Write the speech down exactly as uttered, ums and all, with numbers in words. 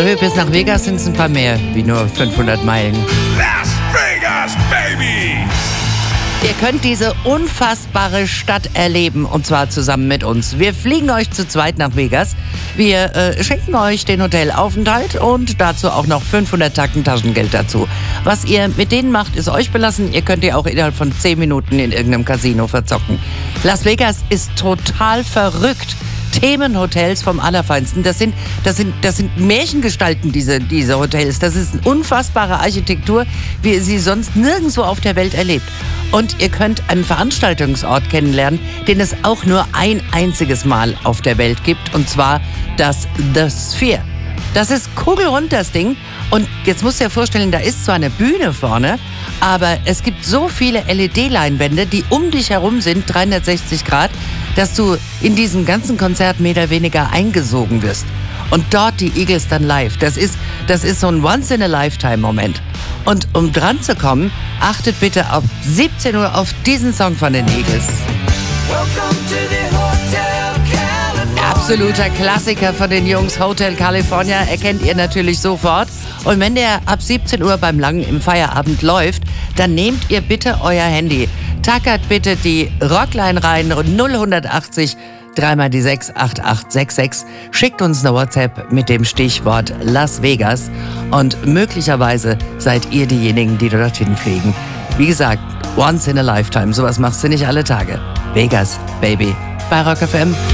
Also bis nach Vegas sind es ein paar mehr, wie nur fünfhundert Meilen. Las Vegas, baby! Ihr könnt diese unfassbare Stadt erleben, und zwar zusammen mit uns. Wir fliegen euch zu zweit nach Vegas. Wir äh, schenken euch den Hotelaufenthalt und dazu auch noch fünfhundert Tacken Taschengeld dazu. Was ihr mit denen macht, ist euch belassen. Ihr könnt ihr auch innerhalb von zehn Minuten in irgendeinem Casino verzocken. Las Vegas ist total verrückt. Themenhotels vom Allerfeinsten. Das sind, das sind, das sind Märchengestalten, diese, diese Hotels. Das ist eine unfassbare Architektur, wie ihr sie sonst nirgendwo auf der Welt erlebt. Und ihr könnt einen Veranstaltungsort kennenlernen, den es auch nur ein einziges Mal auf der Welt gibt, und zwar das The Sphere. Das ist kugelrund, das Ding. Und jetzt musst du dir vorstellen, da ist zwar eine Bühne vorne, aber es gibt so viele L E D-Leinwände, die um dich herum sind, dreihundertsechzig Grad, dass du in diesem ganzen Konzert mehr oder weniger eingesogen wirst. Und dort die Eagles dann live. Das ist, das ist so ein Once-in-a-Lifetime-Moment. Und um dran zu kommen, achtet bitte ab siebzehn Uhr auf diesen Song von den Eagles. Welcome to the Hotel California. Absoluter Klassiker von den Jungs, Hotel California, erkennt ihr natürlich sofort. Und wenn der ab siebzehn Uhr beim Langen im Feierabend läuft, dann nehmt ihr bitte euer Handy. Tackert bitte die Rockline rein, null achtzig, dreimal die sechs acht acht sechs sechs. Schickt uns eine WhatsApp mit dem Stichwort Las Vegas und möglicherweise seid ihr diejenigen, die dorthin fliegen. Wie gesagt, once in a lifetime, sowas machst du nicht alle Tage. Vegas, Baby, bei Rock F M.